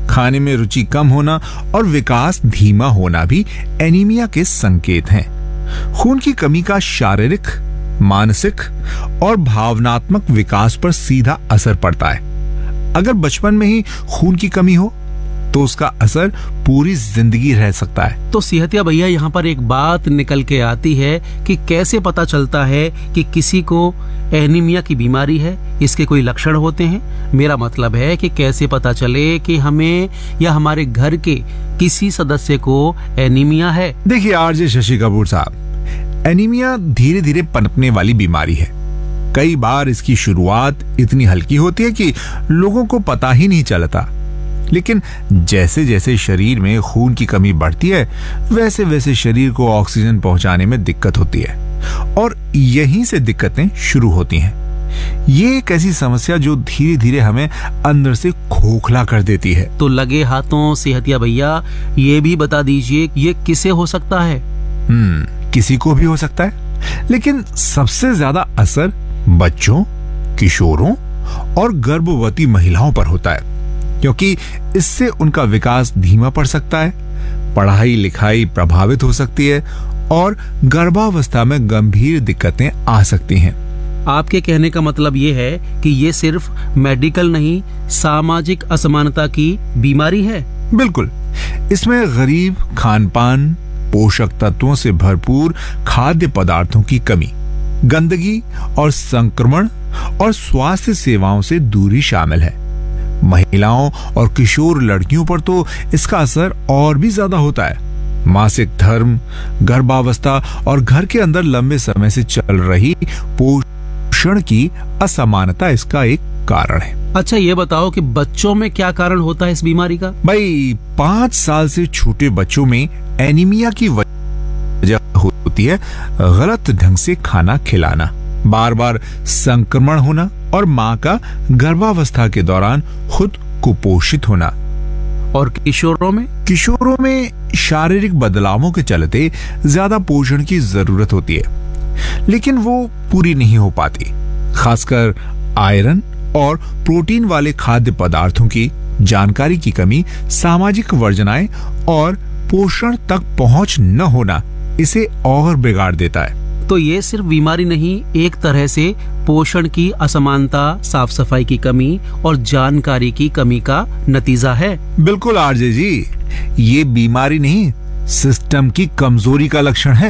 खाने में रुचि कम होना और विकास धीमा होना भी एनीमिया के संकेत हैं। खून की कमी का शारीरिक, मानसिक और भावनात्मक विकास पर सीधा असर पड़ता है। अगर बचपन में ही खून की कमी हो तो उसका असर पूरी जिंदगी रह सकता है। तो सेहतिया भैया, यहाँ पर एक बात निकल के आती है कि कैसे पता चलता है कि किसी को एनीमिया की बीमारी है, इसके कोई लक्षण होते हैं? मेरा मतलब है कि कैसे पता चले कि हमें या हमारे घर के किसी सदस्य को एनीमिया है। देखिए आरजे शशि कपूर साहब, एनीमिया धीरे धीरे पनपने वाली बीमारी है। कई बार इसकी शुरुआत इतनी हल्की होती है कि लोगों को पता ही नहीं चलता, लेकिन जैसे जैसे शरीर में खून की कमी बढ़ती है वैसे वैसे शरीर को ऑक्सीजन पहुंचाने में दिक्कत होती है और यहीं से दिक्कतें शुरू होती हैं। ये एक ऐसी समस्या जो धीरे धीरे हमें अंदर से खोखला कर देती है। तो लगे हाथों सेहतिया भैया, ये भी बता दीजिए ये किसे हो सकता है? किसी को भी हो सकता है, लेकिन सबसे ज्यादा असर बच्चों, किशोरों और गर्भवती महिलाओं पर होता है, क्योंकि इससे उनका विकास धीमा पड़ सकता है, पढ़ाई लिखाई प्रभावित हो सकती है और गर्भावस्था में गंभीर दिक्कतें आ सकती हैं। आपके कहने का मतलब ये है कि ये सिर्फ मेडिकल नहीं, सामाजिक असमानता की बीमारी है। बिल्कुल, इसमें गरीब खान पान, पोषक तत्वों से भरपूर खाद्य पदार्थों की कमी, गंदगी और संक्रमण और स्वास्थ्य सेवाओं से दूरी शामिल है। महिलाओं और किशोर लड़कियों पर तो इसका असर और भी ज्यादा होता है। मासिक धर्म, गर्भावस्था और घर के अंदर लंबे समय से चल रही पोषण की असमानता इसका एक कारण है। अच्छा, ये बताओ कि बच्चों में क्या कारण होता है इस बीमारी का? भाई, 5 साल से छोटे बच्चों में एनीमिया की वजह होती है गलत ढंग से खाना खिलाना, बार बार संक्रमण होना और माँ का गर्भावस्था के दौरान खुद कुपोषित होना। और किशोरों में शारीरिक बदलावों के चलते ज्यादा पोषण की जरूरत होती है, लेकिन वो पूरी नहीं हो पाती। खासकर आयरन और प्रोटीन वाले खाद्य पदार्थों की जानकारी की कमी, सामाजिक वर्जनाएं और पोषण तक पहुंच न होना इसे और बिगाड़ देता है। तो ये सिर्फ बीमारी नहीं, एक तरह से पोषण की असमानता, साफ सफाई की कमी और जानकारी की कमी का नतीजा है। बिल्कुल आरजे जी, ये बीमारी नहीं, सिस्टम की कमजोरी का लक्षण है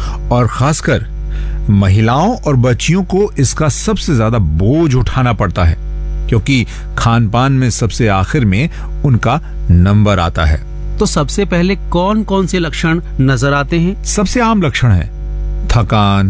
और खासकर महिलाओं और बच्चियों को इसका सबसे ज्यादा बोझ उठाना पड़ता है, क्योंकि खान पान में सबसे आखिर में उनका नंबर आता है। तो सबसे पहले कौन कौन से लक्षण नजर आते हैं? सबसे आम लक्षण है थकान,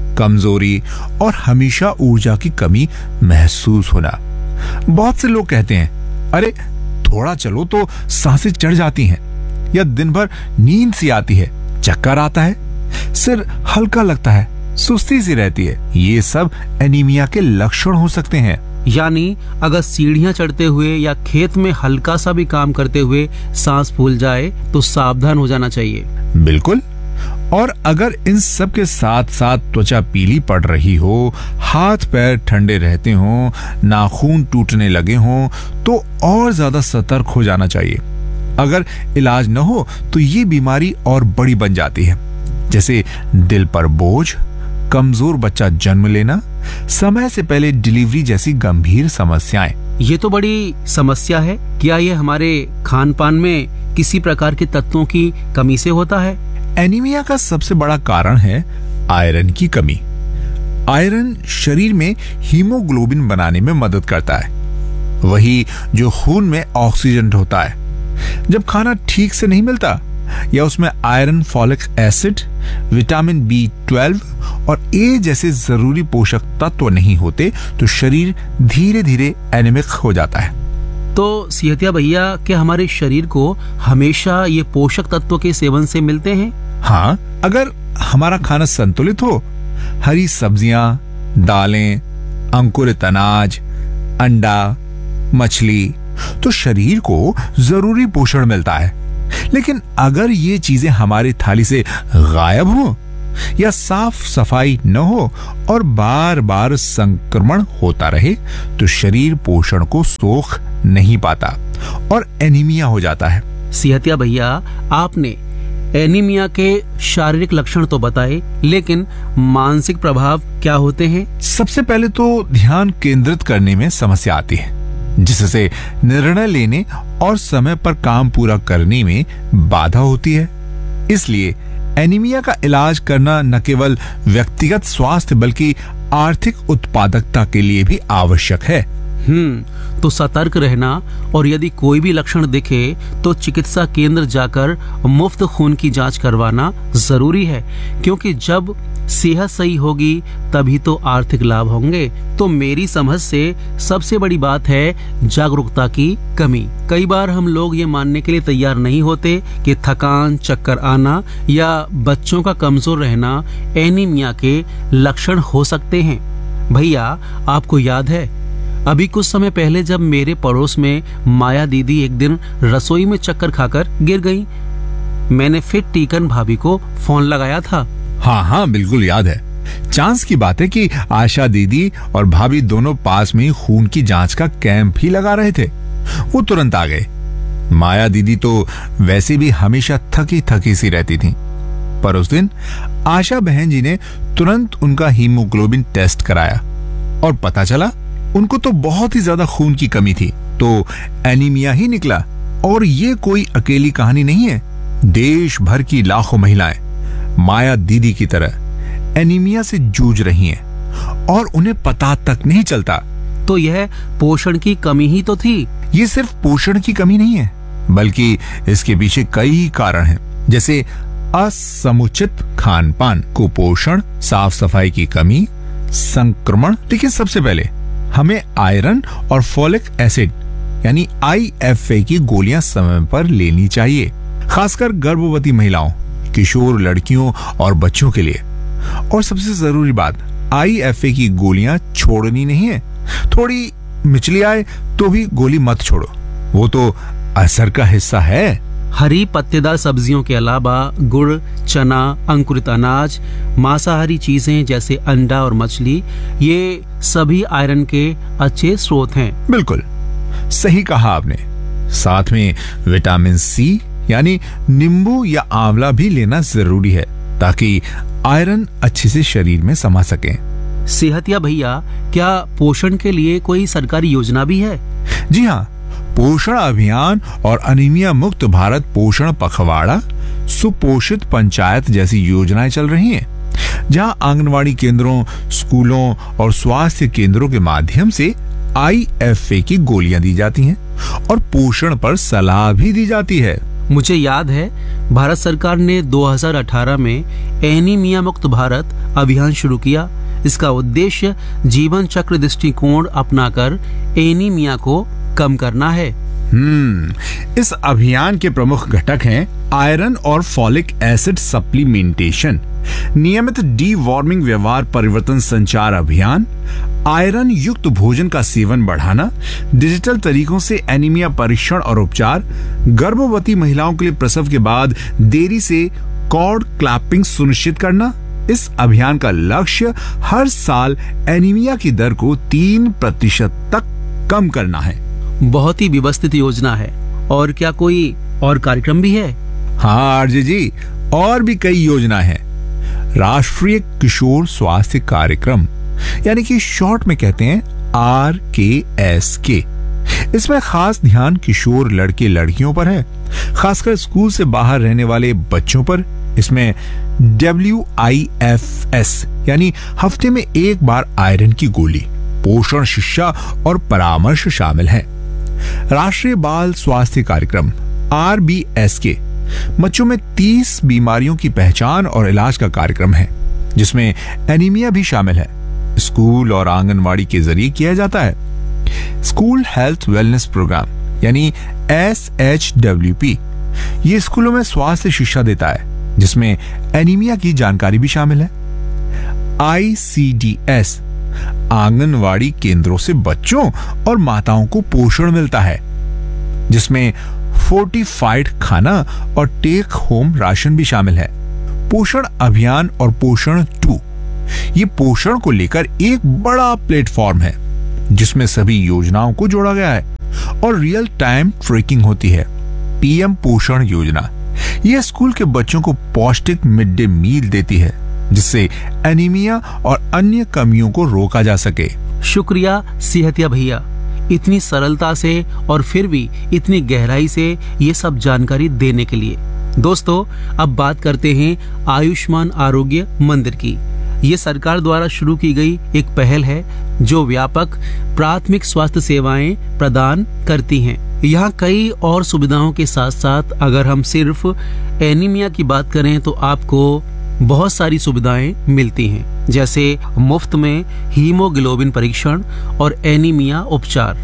कमजोरी और हमेशा ऊर्जा की कमी महसूस होना। बहुत से लोग कहते हैं, अरे थोड़ा चलो तो सांसें चढ़ जाती हैं, या दिन भर नींद सी आती है, चक्कर आता है, सिर हल्का लगता है, सुस्ती सी रहती है। ये सब एनीमिया के लक्षण हो सकते हैं। यानी अगर सीढ़ियां चढ़ते हुए या खेत में हल्का सा भी काम करते हुए सांस फूल जाए तो सावधान हो जाना चाहिए। बिल्कुल, और अगर इन सब के साथ साथ त्वचा पीली पड़ रही हो, हाथ पैर ठंडे रहते हो, नाखून टूटने लगे हों, तो और ज्यादा सतर्क हो जाना चाहिए। अगर इलाज न हो तो ये बीमारी और बड़ी बन जाती है, जैसे दिल पर बोझ, कमजोर बच्चा जन्म लेना, समय से पहले डिलीवरी जैसी गंभीर समस्याएं। ये तो बड़ी समस्या है। क्या ये हमारे खान पान में किसी प्रकार के तत्वों की कमी से होता है? एनीमिया का सबसे बड़ा कारण है आयरन की कमी। आयरन शरीर में हीमोग्लोबिन बनाने में मदद करता है, वही जो खून में ऑक्सीजन होता है। जब खाना ठीक से नहीं मिलता या उसमें iron, folic acid, vitamin B12 और ए जैसे जरूरी पोषक तत्व नहीं होते तो शरीर धीरे धीरे एनीमिक हो जाता है। तो सेहतिया भैया, क्या हमारे शरीर को हमेशा ये पोषक तत्वों के सेवन से मिलते हैं? हाँ, अगर हमारा खाना संतुलित हो, हरी सब्जियां, दालें, अंकुरित अनाज, अंडा, मछली, तो शरीर को जरूरी पोषण मिलता है। लेकिन अगर ये चीजें हमारी थाली से गायब हो या साफ सफाई न हो और बार बार संक्रमण होता रहे तो शरीर पोषण को सोख नहीं पाता और एनीमिया हो जाता है। सिहतिया भैया, आपने एनीमिया के शारीरिक लक्षण तो बताए, लेकिन मानसिक प्रभाव क्या होते हैं? सबसे पहले तो ध्यान केंद्रित करने में समस्या आती है, जिससे निर्णय लेने और समय पर काम पूरा करने में बाधा होती है। इसलिए एनीमिया का इलाज करना न केवल व्यक्तिगत स्वास्थ्य बल्कि आर्थिक उत्पादकता के लिए भी आवश्यक है। तो सतर्क रहना और यदि कोई भी लक्षण दिखे तो चिकित्सा केंद्र जाकर मुफ्त खून की जांच करवाना जरूरी है, क्योंकि जब सेहत सही होगी तभी तो आर्थिक लाभ होंगे। तो मेरी समझ से सबसे बड़ी बात है जागरूकता की कमी। कई बार हम लोग ये मानने के लिए तैयार नहीं होते कि थकान, चक्कर आना या बच्चों का कमजोर रहना एनीमिया के लक्षण हो सकते हैं। भैया, आपको याद है अभी कुछ समय पहले जब मेरे पड़ोस में माया दीदी एक दिन रसोई में चक्कर खाकर गिर गई, मैंने फिर टीकन भाभी को फोन लगाया था। हाँ, बिल्कुल याद है। चांस की बात है कि आशा दीदी और भाभी दोनों पास में खून की जांच का कैंप ही लगा रहे थे। वो तुरंत आ गए। माया दीदी तो वैसे भी हमेशा थकी थकी सी रहती थी, पर उस दिन आशा बहन जी ने तुरंत उनका हीमोग्लोबिन टेस्ट कराया और पता चला उनको तो बहुत ही ज्यादा खून की कमी थी। तो एनीमिया ही निकला। और ये कोई अकेली कहानी नहीं है। देश भर की लाखों महिलाएं माया दीदी की तरह एनीमिया से जूझ रही हैं और उन्हें पता तक नहीं चलता। तो यह पोषण की कमी ही तो थी। ये सिर्फ पोषण की कमी नहीं है, बल्कि इसके पीछे कई कारण हैं, जैसे असमुचित खान पान, कुपोषण, साफ सफाई की कमी, संक्रमण। लेकिन सबसे पहले हमें आयरन और फोलिक एसिड यानी IFA की गोलियां समय पर लेनी चाहिए, खासकर गर्भवती महिलाओं, किशोर लड़कियों और बच्चों के लिए। और सबसे जरूरी बात, IFA की गोलियां छोड़नी नहीं है। थोड़ी मिचली आए तो भी गोली मत छोड़ो, वो तो असर का हिस्सा है। हरी पत्तेदार सब्जियों के अलावा गुड़, चना, अंकुरित अनाज, मांसाहारी चीजें जैसे अंडा और मछली, ये सभी आयरन के अच्छे स्रोत हैं। बिल्कुल सही कहा आपने। साथ में विटामिन C यानी नींबू या आंवला भी लेना जरूरी है, ताकि आयरन अच्छे से शरीर में समा सके। सेहतिया भैया, क्या पोषण के लिए कोई सरकारी योजना भी है? जी हाँ, पोषण अभियान और अनीमिया मुक्त भारत पोषण पखवाड़ा, सुपोषित पंचायत जैसी योजनाएं चल रही हैं, जहां आंगनवाड़ी केंद्रों, स्कूलों और स्वास्थ्य केंद्रों के माध्यम से IFA की गोलियां दी जाती हैं और पोषण पर सलाह भी दी जाती है। मुझे याद है भारत सरकार ने 2018 में एनीमिया मुक्त भारत अभियान शुरू किया। इसका उद्देश्य जीवन चक्र दृष्टिकोण अपनाकर एनीमिया को कम करना है। इस अभियान के प्रमुख घटक हैं आयरन और फॉलिक एसिड सप्लीमेंटेशन, नियमित डी-वॉर्मिंग व्यवहार परिवर्तन संचार अभियान, आयरन युक्त भोजन का सेवन बढ़ाना, डिजिटल तरीकों से एनीमिया परीक्षण और उपचार, गर्भवती महिलाओं के लिए प्रसव के बाद देरी से कॉर्ड क्लैपिंग सुनिश्चित करना। इस अभियान का लक्ष्य हर साल एनीमिया की दर को 3% तक कम करना है। बहुत ही व्यवस्थित योजना है। और क्या कोई और कार्यक्रम भी है? हाँ आरजे जी, और भी कई योजना है। राष्ट्रीय किशोर स्वास्थ्य कार्यक्रम यानी कि शॉर्ट में कहते हैं RKSK। इसमें खास ध्यान किशोर लड़के लड़कियों पर है, खासकर स्कूल से बाहर रहने वाले बच्चों पर। इसमें WIFS यानी हफ्ते में एक बार आयरन की गोली, पोषण शिक्षा और परामर्श शामिल है। राष्ट्रीय बाल स्वास्थ्य कार्यक्रम RBSK बच्चों में 30 बीमारियों की पहचान और इलाज का कार्यक्रम है, जिसमें एनीमिया भी शामिल है। स्कूल और आंगनवाड़ी के जरिए किया जाता है। स्कूल हेल्थ वेलनेस प्रोग्राम यानी SHWP, ये स्कूलों में स्वास्थ्य शिक्षा देता है, जिसमें एनीमिया की जानकारी भी शामिल है। ICDS, आंगनवाड़ी केंद्रों से बच्चों और माताओं को पोषण मिलता है, जिसमें फोर्टिफाइड खाना और टेक होम राशन भी शामिल है। पोषण अभियान और पोषण 2 ये पोषण को लेकर एक बड़ा प्लेटफॉर्म है जिसमें सभी योजनाओं को जोड़ा गया है और रियल टाइम ट्रैकिंग होती है। पीएम पोषण योजना यह स्कूल के बच्चों को पौष्टिक मिड डे मील देती है जिससे एनीमिया और अन्य कमियों को रोका जा सके। शुक्रिया सेहतिया भैया, इतनी सरलता से और फिर भी इतनी गहराई से ये सब जानकारी देने के लिए। दोस्तों, अब बात करते हैं आयुष्मान आरोग्य मंदिर की। ये सरकार द्वारा शुरू की गई एक पहल है जो व्यापक प्राथमिक स्वास्थ्य सेवाएं प्रदान करती हैं। यहाँ कई और सुविधाओं के साथ साथ अगर हम सिर्फ एनीमिया की बात करें तो आपको बहुत सारी सुविधाएं मिलती हैं, जैसे मुफ्त में हीमोग्लोबिन परीक्षण और एनीमिया उपचार,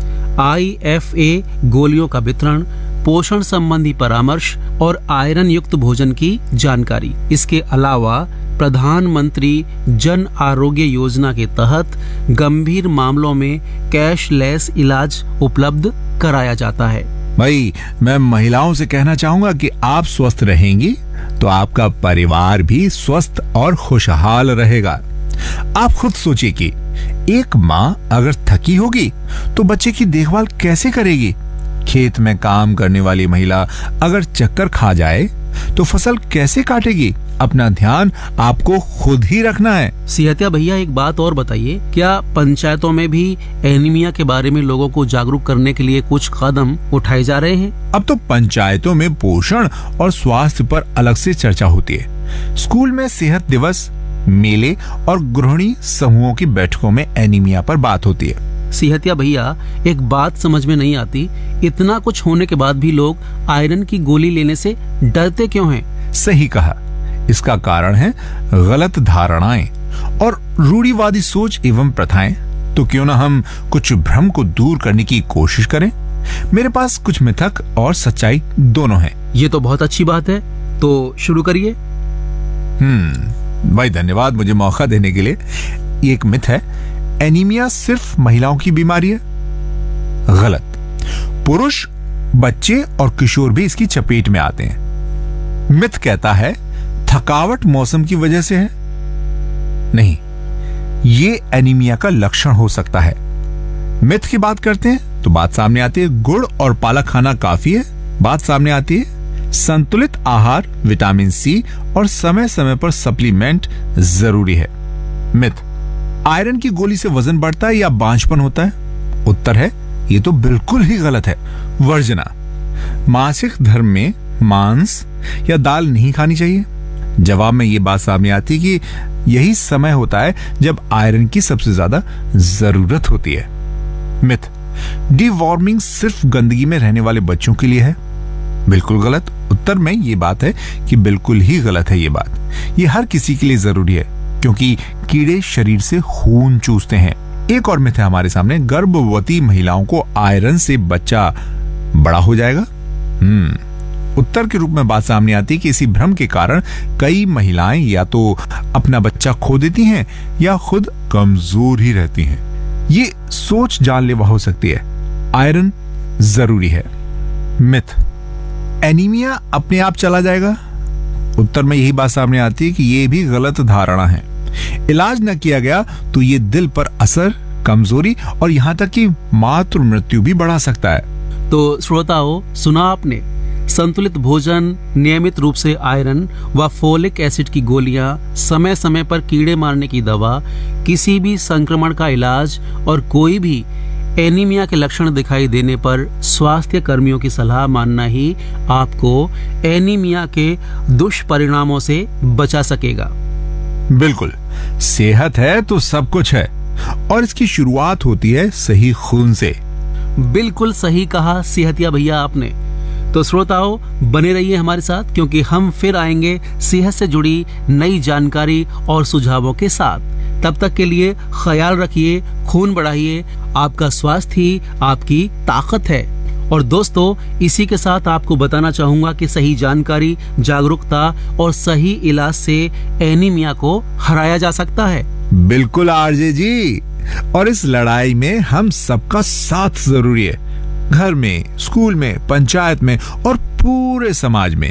IFA गोलियों का वितरण, पोषण संबंधी परामर्श और आयरन युक्त भोजन की जानकारी। इसके अलावा प्रधानमंत्री जन आरोग्य योजना के तहत गंभीर मामलों में कैशलेस इलाज उपलब्ध कराया जाता है। भाई, मैं महिलाओं से कहना चाहूंगा कि आप स्वस्थ रहेंगी तो आपका परिवार भी स्वस्थ और खुशहाल रहेगा। आप खुद सोचिए कि एक माँ अगर थकी होगी तो बच्चे की देखभाल कैसे करेगी? खेत में काम करने वाली महिला अगर चक्कर खा जाए तो फसल कैसे काटेगी? अपना ध्यान आपको खुद ही रखना है। सेहतिया भैया, एक बात और बताइए, क्या पंचायतों में भी एनीमिया के बारे में लोगों को जागरूक करने के लिए कुछ कदम उठाए जा रहे हैं? अब तो पंचायतों में पोषण और स्वास्थ्य पर अलग से चर्चा होती है। स्कूल में सेहत दिवस, मेले और गृहिणी समूहों की बैठकों में एनीमिया पर बात होती है। सेहतिया भैया, एक बात समझ में नहीं आती, इतना कुछ होने के बाद भी लोग आयरन की गोली लेने से डरते क्यों हैं? सही कहा, इसका कारण है गलत धारणाएं और रूढ़िवादी सोच एवं प्रथाएं। तो क्यों ना हम कुछ भ्रम को दूर करने की कोशिश करें। मेरे पास कुछ मिथक और सच्चाई दोनों हैं। ये तो बहुत अच्छी बात है, तो शुरू करिए। भाई धन्यवाद मुझे मौका देने के लिए। एक मिथ है, एनीमिया सिर्फ महिलाओं की बीमारी है। गलत, पुरुष, बच्चे और किशोर भी इसकी चपेट में आते हैं। मिथ कहता है थकावट मौसम की वजह से है। नहीं, ये एनीमिया का लक्षण हो सकता है। मिथ की बात करते हैं तो बात सामने आती है गुड़ और पालक खाना काफी है। बात सामने आती है संतुलित आहार, विटामिन सी और समय समय पर सप्लीमेंट जरूरी है। मिथ, आयरन की गोली से वजन बढ़ता है या बांझपन होता है? उत्तर है ये तो बिल्कुल ही गलत है। वर्जना, मासिक धर्म में मांस या दाल नहीं खानी चाहिए। जवाब में ये बात सामने आती है कि यही समय होता है जब आयरन की सबसे ज्यादा जरूरत होती है। मिथ, डीवॉर्मिंग सिर्फ गंदगी में रहने वाले बच्चों के लिए है। बिल्कुल गलत। उत्तर में ये बात है कि बिल्कुल ही गलत है ये बात। ये हर किसी के लिए जरूरी है क्योंकि कीड़े शरीर से खून चूसते हैं। एक और मिथ है हमारे सामने, गर्भवती महिलाओं को आयरन से बच्चा बड़ा हो जाएगा। उत्तर के रूप में बात सामने आती है कि इसी भ्रम के कारण कई महिलाएं या तो अपना बच्चा खो देती हैं या खुद कमजोर ही रहती हैं। ये सोच जानलेवा हो सकती है। आयरन जरूरी है। मिथ, एनीमिया अपने आप चला जाएगा। उत्तर में यही बात सामने आती है कि ये भी गलत धारणा है। इलाज न किया गया तो ये दिल पर असर, कमजोरी और यहाँ तक कि मातृ मृत्यु भी बढ़ा सकता है। तो श्रोताओं, सुना आपने, संतुलित भोजन, नियमित रूप से आयरन व फोलिक एसिड की गोलियां, समय समय पर कीड़े मारने की दवा, किसी भी संक्रमण का इलाज और कोई भी एनीमिया के लक्षण दिखाई देने पर स्वास्थ्य कर्मियों की सलाह मानना ही आपको एनीमिया के दुष्परिणामों से बचा सकेगा। बिल्कुल, सेहत है तो सब कुछ है और इसकी शुरुआत होती है सही खून से। बिल्कुल सही कहा सेहतिया भैया आपने। तो श्रोताओं, बने रहिए हमारे साथ क्योंकि हम फिर आएंगे सेहत से जुड़ी नई जानकारी और सुझावों के साथ। तब तक के लिए ख्याल रखिए, खून बढ़ाइए, आपका स्वास्थ्य ही आपकी ताकत है। और दोस्तों, इसी के साथ आपको बताना चाहूंगा कि सही जानकारी, जागरूकता और सही इलाज से एनीमिया को हराया जा सकता है। बिल्कुल आरजे जी, और इस लड़ाई में हम सबका साथ जरूरी है। घर में, स्कूल में, पंचायत में और पूरे समाज में।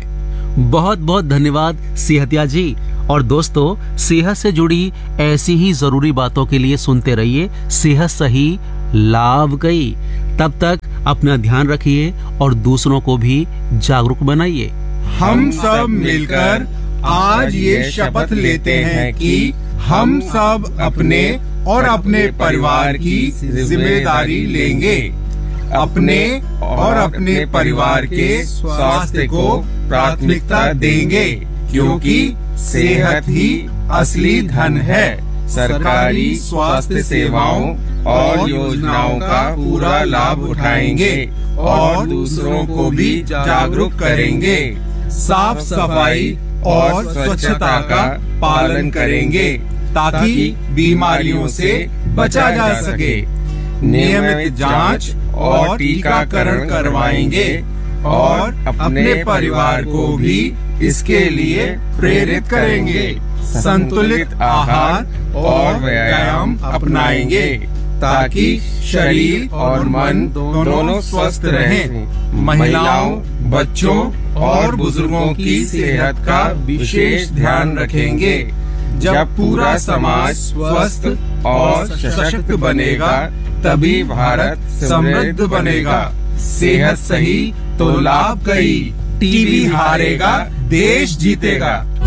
बहुत बहुत धन्यवाद सेहतिया जी। और दोस्तों, सेहत से जुड़ी ऐसी ही जरूरी बातों के लिए सुनते रहिए सेहत सही लाभ गई। तब तक अपना ध्यान रखिए और दूसरों को भी जागरूक बनाइए। हम सब मिलकर आज ये शपथ लेते हैं कि हम सब अपने और अपने परिवार की जिम्मेदारी लेंगे, अपने और अपने परिवार के स्वास्थ्य को प्राथमिकता देंगे, क्योंकि सेहत ही असली धन है। सरकारी स्वास्थ्य सेवाओं और योजनाओं का पूरा लाभ उठाएंगे और दूसरों को भी जागरूक करेंगे। साफ सफाई और स्वच्छता का पालन करेंगे ताकि बीमारियों से बचा जा सके। नियमित जांच और टीकाकरण करवाएंगे और अपने परिवार को भी इसके लिए प्रेरित करेंगे। संतुलित आहार और व्यायाम अपनाएंगे ताकि शरीर और मन दोनों स्वस्थ रहें। महिलाओं, बच्चों और बुजुर्गों की सेहत का विशेष ध्यान रखेंगे। जब पूरा समाज स्वस्थ और सशक्त बनेगा, तभी भारत समृद्ध बनेगा। सेहत सही तो लाभ गई। टीबी हारेगा, देश जीतेगा।